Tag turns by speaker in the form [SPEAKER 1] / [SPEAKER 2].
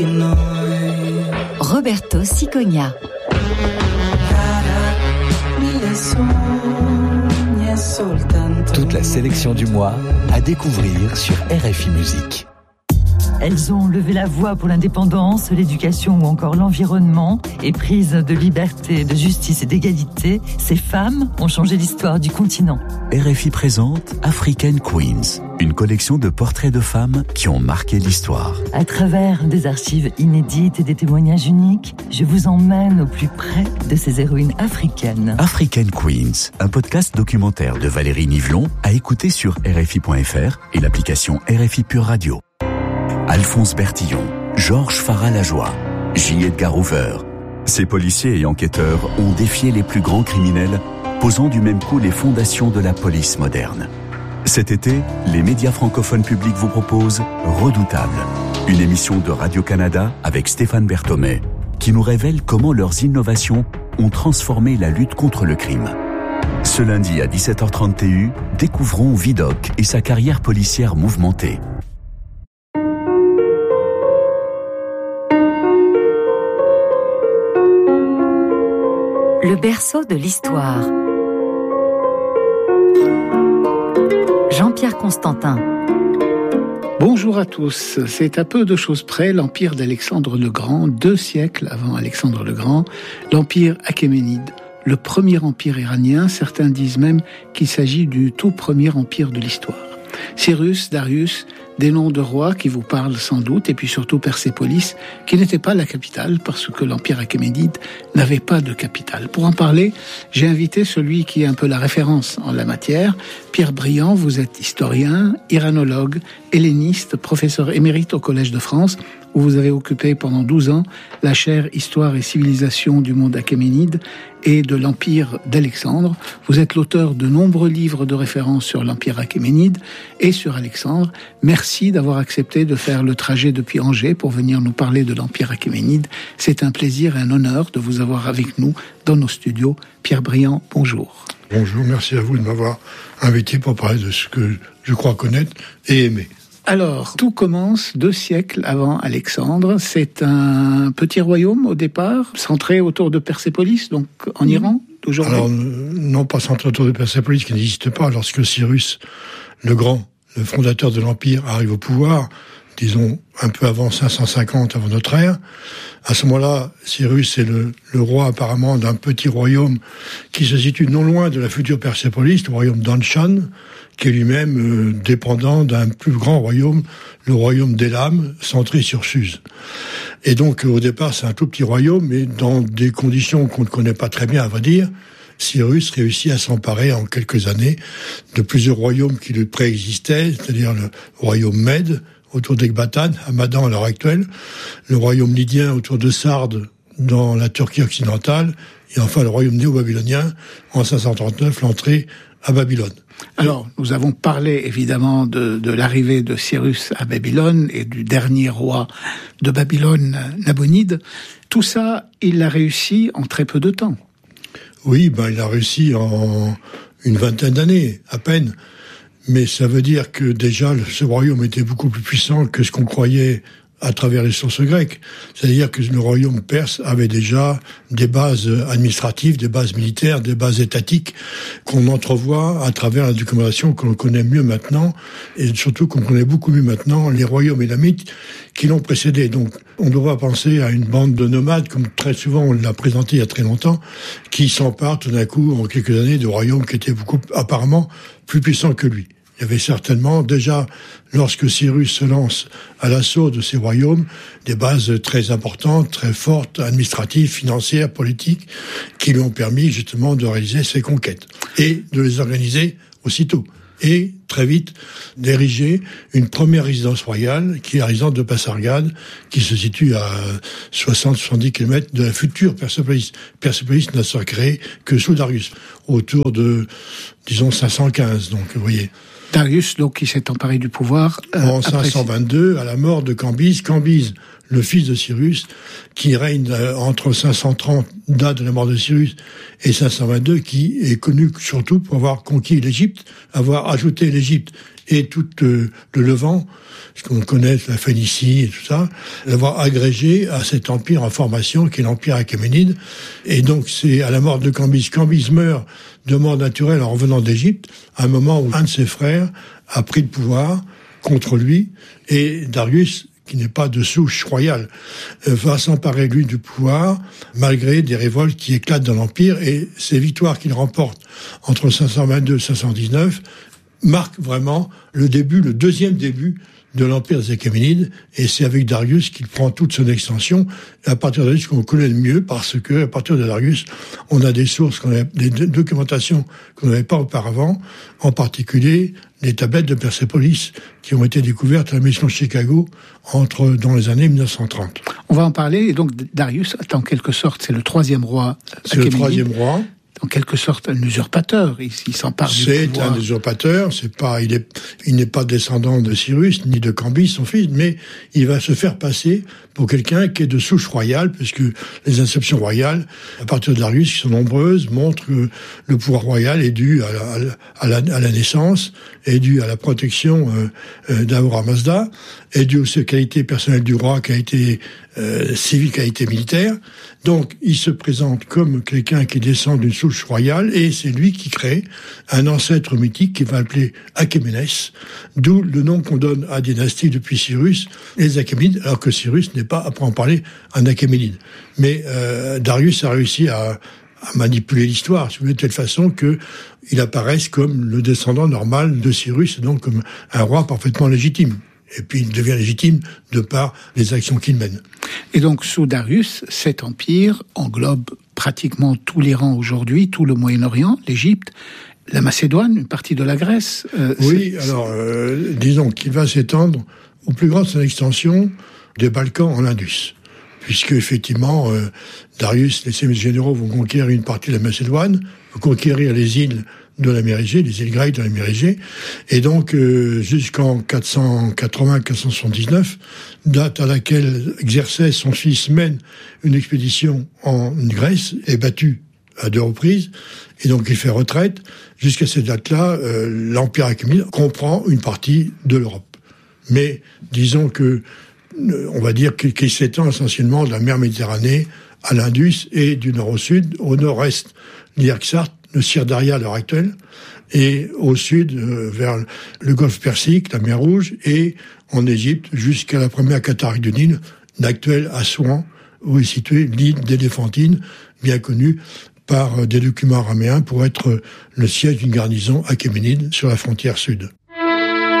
[SPEAKER 1] Roberto Cicogna.
[SPEAKER 2] Toute la sélection du mois à découvrir sur RFI Musique.
[SPEAKER 3] Elles ont levé la voix pour l'indépendance, l'éducation ou encore l'environnement. Éprises de liberté, de justice et d'égalité, ces femmes ont changé l'histoire du continent.
[SPEAKER 4] RFI présente African Queens, une collection de portraits de femmes qui ont marqué l'histoire.
[SPEAKER 3] À travers des archives inédites et des témoignages uniques, je vous emmène au plus près de ces héroïnes africaines.
[SPEAKER 4] African Queens, un podcast documentaire de Valérie Nivelon à écouter sur RFI.fr et l'application RFI Pure Radio. Alphonse Bertillon, Georges Farah-Lajoie, J. Edgar Hoover. Ces policiers et enquêteurs ont défié les plus grands criminels, posant du même coup les fondations de la police moderne. Cet été, les médias francophones publics vous proposent Redoutable, une émission de Radio-Canada avec Stéphane Berthomé, qui nous révèle comment leurs innovations ont transformé la lutte contre le crime. Ce lundi à 17h30 TU, découvrons Vidocq et sa carrière policière mouvementée.
[SPEAKER 1] Le berceau de l'histoire. Jean-Pierre Constantin.
[SPEAKER 5] Bonjour à tous. C'est à peu de choses près l'empire d'Alexandre le Grand, 2 siècles avant Alexandre le Grand, l'empire achéménide, le premier empire iranien. Certains disent même qu'il s'agit du tout premier empire de l'histoire. Cyrus, Darius, des noms de rois qui vous parlent sans doute, et puis surtout Persépolis, qui n'était pas la capitale, parce que l'empire achéménide n'avait pas de capitale. Pour en parler, j'ai invité celui qui est un peu la référence en la matière, Pierre Briand. Vous êtes historien, iranologue, helléniste, professeur émérite au Collège de France, où vous avez occupé pendant 12 ans la chaire Histoire et civilisation du monde achéménide et de l'empire d'Alexandre. Vous êtes l'auteur de nombreux livres de référence sur l'empire achéménide et sur Alexandre. Merci d'avoir accepté de faire le trajet depuis Angers pour venir nous parler de l'empire achéménide. C'est un plaisir et un honneur de vous avoir avec nous dans nos studios. Pierre Briand, bonjour.
[SPEAKER 6] Bonjour, merci à vous de m'avoir invité pour parler de ce que je crois connaître et aimer.
[SPEAKER 5] Alors, tout commence 2 siècles avant Alexandre. C'est un petit royaume au départ, centré autour de Persépolis, donc en Iran, d'aujourd'hui.
[SPEAKER 6] Alors, non pas centré autour de Persépolis, qui n'existe pas. Lorsque Cyrus le Grand, le fondateur de l'Empire, arrive au pouvoir, disons un peu avant 550 avant notre ère, à ce moment-là, Cyrus est le roi apparemment d'un petit royaume qui se situe non loin de la future Persépolis, le royaume d'Anshan, qui est lui-même dépendant d'un plus grand royaume, le royaume d'Élam, centré sur Suse. Et donc, au départ, c'est un tout petit royaume, mais dans des conditions qu'on ne connaît pas très bien, à vrai dire, Cyrus réussit à s'emparer en quelques années de plusieurs royaumes qui lui préexistaient, c'est-à-dire le royaume Mède, autour d'Ekbatan, à Madan à l'heure actuelle, le royaume lydien autour de Sardes, dans la Turquie occidentale, et enfin le royaume néo-babylonien, en 539, l'entrée à Babylone.
[SPEAKER 5] Alors, nous avons parlé évidemment de l'arrivée de Cyrus à Babylone et du dernier roi de Babylone, Nabonide. Tout ça, il l'a réussi en très peu de temps.
[SPEAKER 6] Oui, il a réussi en une vingtaine d'années, à peine. Mais ça veut dire que déjà, ce royaume était beaucoup plus puissant que ce qu'on croyait à travers les sources grecques. C'est-à-dire que le royaume perse avait déjà des bases administratives, des bases militaires, des bases étatiques qu'on entrevoit à travers la documentation que l'on connaît mieux maintenant, et surtout qu'on connaît beaucoup mieux maintenant les royaumes élamites qui l'ont précédé. Donc, on doit penser à une bande de nomades, comme très souvent on l'a présenté il y a très longtemps, qui s'emparent tout d'un coup, en quelques années, de royaumes qui étaient beaucoup, apparemment, plus puissants que lui. Il y avait certainement déjà, lorsque Cyrus se lance à l'assaut de ces royaumes, des bases très importantes, très fortes, administratives, financières, politiques, qui lui ont permis justement de réaliser ses conquêtes et de les organiser aussitôt. Et très vite d'ériger une première résidence royale, qui est la résidence de Pasargade, qui se situe à 60-70 km de la future Persépolis. Persépolis n'a été créée que sous Darius, autour de, disons, 515, donc vous voyez.
[SPEAKER 5] Darius, donc, qui s'est emparé du pouvoir
[SPEAKER 6] en 522, à la mort de Cambyse. Cambyse, le fils de Cyrus, qui règne entre 530, date de la mort de Cyrus, et 522, qui est connu surtout pour avoir conquis l'Égypte, avoir ajouté l'Égypte et tout le Levant, ce qu'on connaît, la Phénicie et tout ça, l'avoir agrégé à cet empire en formation qui est l'empire achéménide. Et donc c'est à la mort de Cambyse. Cambyse meurt de mort naturelle en revenant d'Égypte, à un moment où un de ses frères a pris le pouvoir contre lui, et Darius, qui n'est pas de souche royale, va s'emparer, lui, du pouvoir, malgré des révoltes qui éclatent dans l'Empire, et ces victoires qu'il remporte entre 522 et 519 marquent vraiment le deuxième début de l'Empire des Achéménides, et c'est avec Darius qu'il prend toute son extension, et à partir de Darius qu'on connaît le mieux, parce que à partir de Darius, on a des sources, des documentations qu'on n'avait pas auparavant, en particulier les tablettes de Persépolis, qui ont été découvertes à la mission de Chicago dans les années 1930.
[SPEAKER 5] On va en parler, et donc Darius, en quelque sorte, c'est le troisième roi achéménide.
[SPEAKER 6] C'est le troisième roi.
[SPEAKER 5] En quelque sorte, un usurpateur. Il s'empare du pouvoir.
[SPEAKER 6] C'est un usurpateur. Il n'est pas descendant de Cyrus ni de Cambyse, son fils, mais il va se faire passer pour quelqu'un qui est de souche royale, puisque les inceptions royales, à partir de Darius, qui sont nombreuses, montrent que le pouvoir royal est dû à la naissance, est dû à la protection d'Ahura Mazda, est dû aux qualités personnelles du roi, qui a été civil, qui a été militaire. Donc, il se présente comme quelqu'un qui descend d'une souche royale, et c'est lui qui crée un ancêtre mythique qui va appeler Achéménès, d'où le nom qu'on donne à dynastie depuis Cyrus, les Achéménides, alors que Cyrus n'est pas, après en parler, un Achéménide. Mais Darius a réussi à manipuler l'histoire, de telle façon qu'il apparaisse comme le descendant normal de Cyrus, et donc comme un roi parfaitement légitime. Et puis il devient légitime de par les actions qu'il mène.
[SPEAKER 5] Et donc sous Darius, cet empire englobe pratiquement tous les rangs aujourd'hui, tout le Moyen-Orient, l'Égypte, la Macédoine, une partie de la Grèce.
[SPEAKER 6] Oui, alors disons qu'il va s'étendre au plus grand de son extension des Balkans en Indus. Puisque effectivement, Darius, les sémites généraux vont conquérir une partie de la Macédoine, vont conquérir les îles de la mer Égée, les îles grecques de la mer Égée, et donc jusqu'en 480-479, date à laquelle Xerxès, son fils, mène une expédition en Grèce, est battu à 2 reprises, et donc il fait retraite. Jusqu'à cette date-là, l'Empire achéménide comprend une partie de l'Europe. Mais disons que on va dire qu'il s'étend essentiellement de la mer Méditerranée à l'Indus et du nord au sud, au nord-est l'Irxarte, le Sirdaria à l'heure actuelle, et au sud vers le golfe Persique, la mer Rouge, et en Égypte jusqu'à la première cataracte du Nil, l'actuelle Assouan, où est située l'île d'Éléphantine, bien connue par des documents araméens pour être le siège d'une garnison achéménide sur la frontière sud.